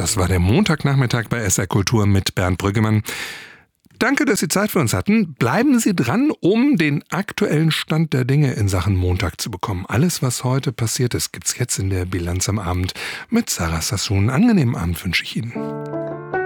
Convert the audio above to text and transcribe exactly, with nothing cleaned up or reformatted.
Das war der Montagnachmittag bei S R Kultur mit Bernd Brüggemann. Danke, dass Sie Zeit für uns hatten. Bleiben Sie dran, um den aktuellen Stand der Dinge in Sachen Montag zu bekommen. Alles, was heute passiert ist, gibt's jetzt in der Bilanz am Abend mit Sarah Sassoon. Einen angenehmen Abend wünsche ich Ihnen.